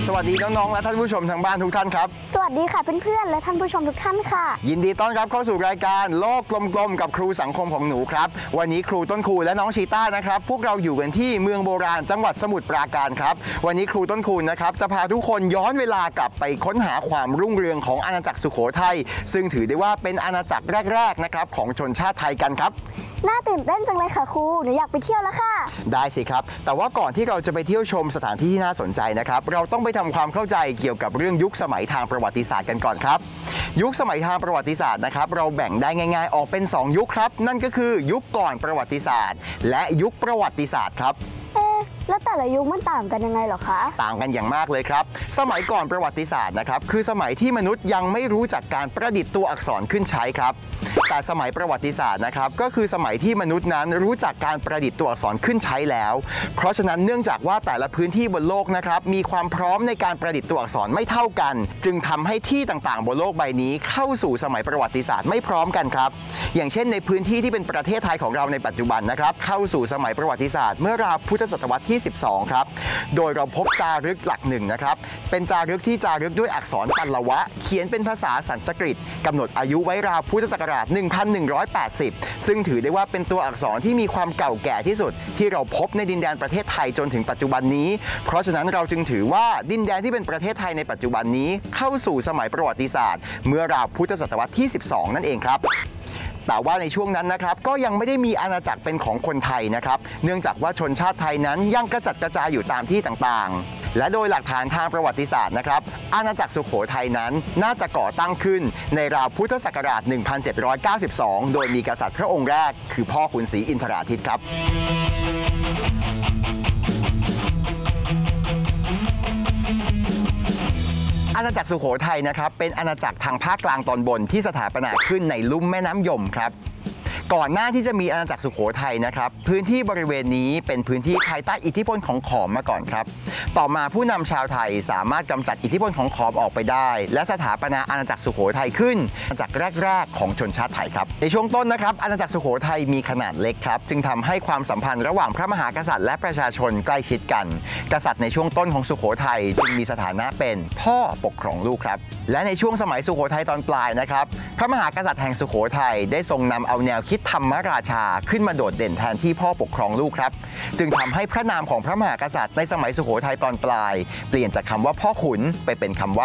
สวัสดีน้องๆและท่านผู้ชมทางบ้านทุกท่านครับสวัสดีค่ะเพื่อนๆและท่านผู้ชมทุกท่านค่ะยินดีต้อนรับเข้าสู่รายการโลกกลมๆกับครูสังคมของหนูครับวันนี้ครูต้นครูและน้องชีต้านะครับพวกเราอยู่กันที่เมืองโบราณจังหวัดสมุทรปราการครับวันนี้ครูต้นครูนะครับจะพาทุกคนย้อนเวลากลับไปค้นหาความรุ่งเรืองของอาณาจักรสุโขทัยซึ่งถือได้ว่าเป็นอาณาจักรแรกๆนะครับของชนชาติไทยกันครับน่าตื่นเต้นจังเลยค่ะครูหนูอยากไปเที่ยวแล้วค่ะได้สิครับแต่ว่าก่อนที่เราจะไปเที่ยวชมสถานที่ที่น่าสนใจนะครับเราต้องไปทำความเข้าใจเกี่ยวกับเรื่องยุคสมัยทางประวัติศาสตร์กันก่อนครับยุคสมัยทางประวัติศาสตร์นะครับเราแบ่งได้ง่ายๆออกเป็น2ยุคครับนั่นก็คือยุคก่อนประวัติศาสตร์และยุคประวัติศาสตร์ครับแล้วแต่ละยุคมันต่างกันยังไงหรอคะต่างกันอย่างมากเลยครับสมัยก่อนประวัติศาสตร์นะครับคือสมัยที่มนุษย์ยังไม่รู้จักการประดิษฐ์ตัวอักษรขึ้นใช้ครับแต่สมัยประวัติศาสตร์นะครับก็คือสมัยที่มนุษย์นั้นรู้จักการประดิษฐ์ตัวอักษรขึ้นใช้แล้วเพราะฉะนั้นเนื่องจากว่าแต่ละพื้นที่บนโลกนะครับมีความพร้อมในการประดิษฐ์ตัวอักษรไม่เท่ากันจึงทำให้ที่ต่างๆบนโลกใบนี้เข้าสู่สมัยประวัติศาสตร์ไม่พร้อมกันครับอย่างเช่นในพื้นที่ที่เป็นประเทศไทยของเราในปัจจุบันนะครับเข้าสู่สมัยประวัติศาสตร์เมื่อราวพุทธศตวรรษที่12ครับโดยเราพบจารึกหลักหนึ่งนะครับเป็นจารึกที่จารึกด้วยอักษรปัลวะเขียนเป็นภาษาสันสกฤตกำหนดอายุไว้ราวพุทธศักราช 1180 ซึ่งถือได้ว่าเป็นตัวอักษรที่มีความเก่าแก่ที่สุดที่เราพบในดินแดนประเทศไทยจนถึงปัจจุบันนี้เพราะฉะนั้นเราจึงถือว่าดินแดนที่เป็นประเทศไทยในปัจจุบันนี้เข้าสู่สมัยประวัติศาสตร์เมื่อราวพุทธศตวรรษที่ 12 นั่นเองครับแต่ว่าในช่วงนั้นนะครับก็ยังไม่ได้มีอาณาจักรเป็นของคนไทยนะครับเนื่องจากว่าชนชาติไทยนั้นยังกระจัดกระจายอยู่ตามที่ต่างๆและโดยหลักฐานทางประวัติศาสตร์นะครับอาณาจักรสุโขทัยนั้นน่าจะก่อตั้งขึ้นในราวพุทธศักราช 1792 โดยมีกษัตริย์พระองค์แรกคือพ่อขุนศรีอินทราทิตย์ครับอาณาจักรสุโขทัยนะครับเป็นอาณาจักรทางภาคกลางตอนบนที่สถาปนาขึ้นในลุ่มแม่น้ำยมครับก่อนหน้าที่จะมีอาณาจักรสุโขทัยนะครับพื้นที่บริเวณนี้เป็นพื้นที่ภายใต้อิทธิพลของขอมมาก่อนครับต่อมาผู้นำชาวไทยสามารถกำจัดอิทธิพลของขอมออกไปได้และสถาปนาอาณาจักรสุโขทัยขึ้นอาณาจักรแรกๆของชนชาติไทยครับในช่วงต้นนะครับอาณาจักรสุโขทัยมีขนาดเล็กครับจึงทำให้ความสัมพันธ์ระหว่างพระมหากษัตริย์และประชาชนใกล้ชิดกันกษัตริย์ในช่วงต้นของสุโขทัยจึงมีสถานะเป็นพ่อปกครองลูกครับและในช่วงสมัยสุโขทัยตอนปลายนะครับพระมหากษัตริย์แห่งสุโขทัยได้ทรงนำเอาแนวคิดธรรมราชาขึ้นมาโดดเด่นแทนที่พ่อปกครองลูกครับจึงทำให้พระนามของพระมหากษัตริย์ในสมัยสุโขทัยตอนปลายเปลี่ยนจากคำว่าพ่อขุนไปเป็นคำว่า